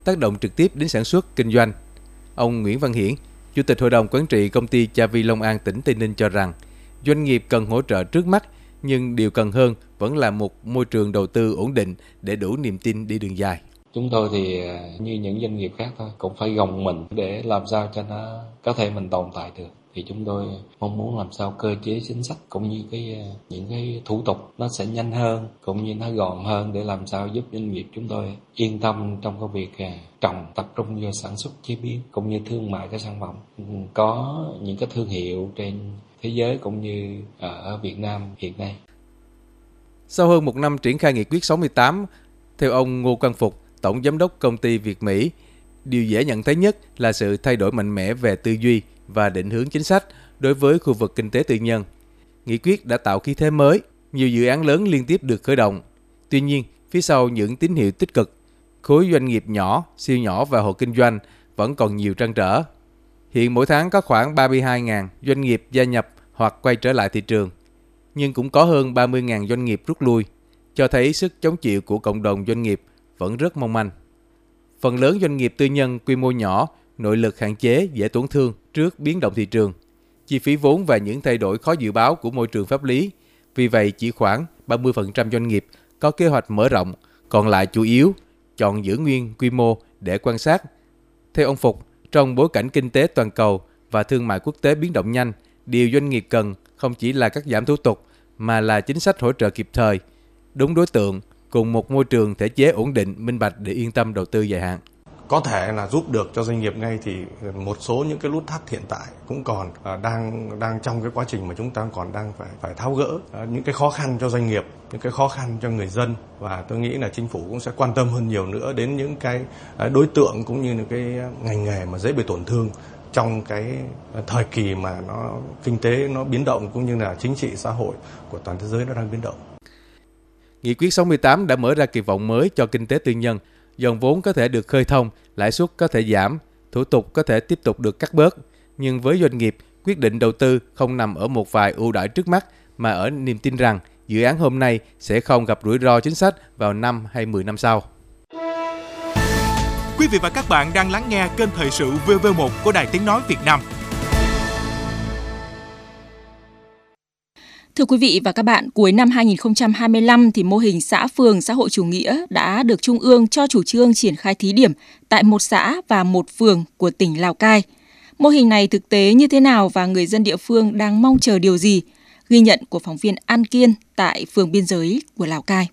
tác động trực tiếp đến sản xuất, kinh doanh. Ông Nguyễn Văn Hiển, Chủ tịch Hội đồng Quản trị Công ty Chavi Long An tỉnh Tây Ninh cho rằng, doanh nghiệp cần hỗ trợ trước mắt, nhưng điều cần hơn vẫn là một môi trường đầu tư ổn định để đủ niềm tin đi đường dài. Chúng tôi thì như những doanh nghiệp khác thôi, cũng phải gồng mình để làm sao cho nó có thể mình tồn tại được. Thì chúng tôi mong muốn làm sao cơ chế chính sách cũng như những cái thủ tục nó sẽ nhanh hơn, cũng như nó gọn hơn để làm sao giúp doanh nghiệp chúng tôi yên tâm trong cái việc trồng, tập trung vào sản xuất chế biến cũng như thương mại cái sản phẩm. Có những cái thương hiệu trên thế giới cũng như ở Việt Nam hiện nay. Sau hơn một năm triển khai nghị quyết 68, theo ông Ngô Quang Phục, Tổng Giám đốc Công ty Việt Mỹ, điều dễ nhận thấy nhất là sự thay đổi mạnh mẽ về tư duy và định hướng chính sách đối với khu vực kinh tế tư nhân. Nghị quyết đã tạo khí thế mới, nhiều dự án lớn liên tiếp được khởi động. Tuy nhiên, phía sau những tín hiệu tích cực, khối doanh nghiệp nhỏ, siêu nhỏ và hộ kinh doanh vẫn còn nhiều trăn trở. Hiện mỗi tháng có khoảng 32.000 doanh nghiệp gia nhập hoặc quay trở lại thị trường, nhưng cũng có hơn 30.000 doanh nghiệp rút lui, cho thấy sức chống chịu của cộng đồng doanh nghiệp vẫn rất mong manh. Phần lớn doanh nghiệp tư nhân quy mô nhỏ, nội lực hạn chế, dễ tổn thương trước biến động thị trường, chi phí vốn và những thay đổi khó dự báo của môi trường pháp lý. Vì vậy, chỉ khoảng 30% doanh nghiệp có kế hoạch mở rộng, còn lại chủ yếu chọn giữ nguyên quy mô để quan sát. Theo ông Phục, trong bối cảnh kinh tế toàn cầu và thương mại quốc tế biến động nhanh, điều doanh nghiệp cần không chỉ là cắt giảm thủ tục, mà là chính sách hỗ trợ kịp thời, đúng đối tượng, cùng một môi trường thể chế ổn định, minh bạch để yên tâm đầu tư dài hạn. Có thể là giúp được cho doanh nghiệp ngay thì một số những cái nút thắt hiện tại cũng còn đang trong cái quá trình mà chúng ta còn đang phải tháo gỡ những cái khó khăn cho doanh nghiệp, những cái khó khăn cho người dân, và tôi nghĩ là chính phủ cũng sẽ quan tâm hơn nhiều nữa đến những cái đối tượng cũng như những cái ngành nghề mà dễ bị tổn thương trong cái thời kỳ mà kinh tế nó biến động cũng như là chính trị xã hội của toàn thế giới nó đang biến động. Nghị quyết 68 đã mở ra kỳ vọng mới cho kinh tế tư nhân, dòng vốn có thể được khơi thông, lãi suất có thể giảm, thủ tục có thể tiếp tục được cắt bớt. Nhưng với doanh nghiệp, quyết định đầu tư không nằm ở một vài ưu đãi trước mắt, mà ở niềm tin rằng dự án hôm nay sẽ không gặp rủi ro chính sách vào 5 hay 10 năm sau. Quý vị và các bạn đang lắng nghe kênh Thời sự VV1 của Đài Tiếng Nói Việt Nam. Thưa quý vị và các bạn, cuối năm 2025 thì mô hình xã phường xã hội chủ nghĩa đã được Trung ương cho chủ trương triển khai thí điểm tại một xã và một phường của tỉnh Lào Cai. Mô hình này thực tế như thế nào và người dân địa phương đang mong chờ điều gì? Ghi nhận của phóng viên An Kiên tại phường biên giới của Lào Cai.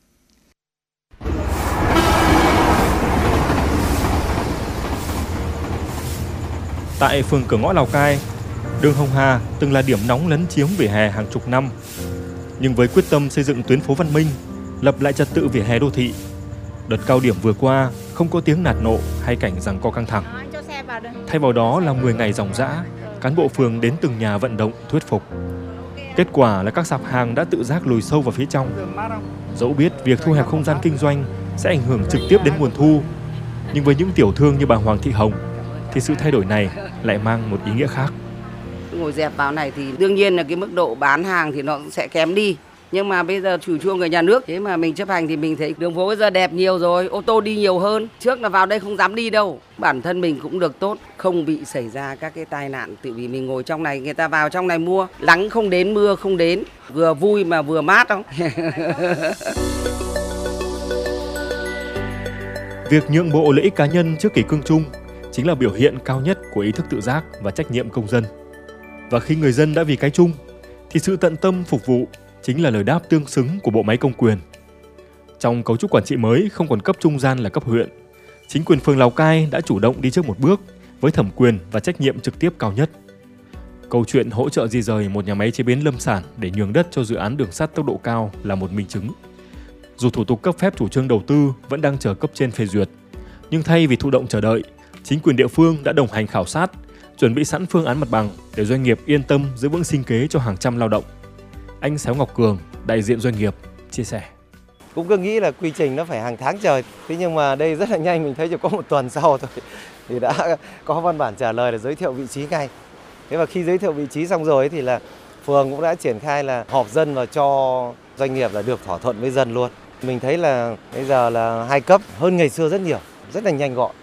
Tại phường Cửa Ngõ Lào Cai, đường Hồng Hà từng là điểm nóng lấn chiếm vỉa hè hàng chục năm. Nhưng với quyết tâm xây dựng tuyến phố văn minh, lập lại trật tự vỉa hè đô thị, đợt cao điểm vừa qua không có tiếng nạt nộ hay cảnh giằng co căng thẳng. Thay vào đó là 10 ngày ròng rã, cán bộ phường đến từng nhà vận động thuyết phục. Kết quả là các sạp hàng đã tự giác lùi sâu vào phía trong. Dẫu biết việc thu hẹp không gian kinh doanh sẽ ảnh hưởng trực tiếp đến nguồn thu, nhưng với những tiểu thương như bà Hoàng Thị Hồng thì sự thay đổi này lại mang một ý nghĩa khác. Ngồi dẹp vào này thì đương nhiên là cái mức độ bán hàng thì nó cũng sẽ kém đi. Nhưng mà bây giờ chủ trương của nhà nước, thế mà mình chấp hành thì mình thấy đường phố bây giờ đẹp nhiều rồi, ô tô đi nhiều hơn. Trước là vào đây không dám đi đâu. Bản thân mình cũng được tốt, không bị xảy ra các cái tai nạn. Tự vì mình ngồi trong này, người ta vào trong này mua, nắng không đến, mưa không đến. Vừa vui mà vừa mát không? Việc nhượng bộ lợi ích cá nhân trước kỷ cương chung chính là biểu hiện cao nhất của ý thức tự giác và trách nhiệm công dân. Và khi người dân đã vì cái chung, thì sự tận tâm phục vụ chính là lời đáp tương xứng của bộ máy công quyền. Trong cấu trúc quản trị mới không còn cấp trung gian là cấp huyện, chính quyền phường Lào Cai đã chủ động đi trước một bước với thẩm quyền và trách nhiệm trực tiếp cao nhất. Câu chuyện hỗ trợ di rời một nhà máy chế biến lâm sản để nhường đất cho dự án đường sắt tốc độ cao là một minh chứng. Dù thủ tục cấp phép chủ trương đầu tư vẫn đang chờ cấp trên phê duyệt, nhưng thay vì thụ động chờ đợi, chính quyền địa phương đã đồng hành khảo sát, chuẩn bị sẵn phương án mặt bằng để doanh nghiệp yên tâm giữ vững sinh kế cho hàng trăm lao động. Anh Sáu Ngọc Cường, đại diện doanh nghiệp, chia sẻ. Cũng cứ nghĩ là quy trình nó phải hàng tháng trời, thế nhưng mà đây rất là nhanh, mình thấy chỉ có một tuần sau thôi thì đã có văn bản trả lời để giới thiệu vị trí ngay. Thế và khi giới thiệu vị trí xong rồi thì là phường cũng đã triển khai là họp dân và cho doanh nghiệp là được thỏa thuận với dân luôn. Mình thấy là bây giờ là 2 cấp hơn ngày xưa rất nhiều, rất là nhanh gọn.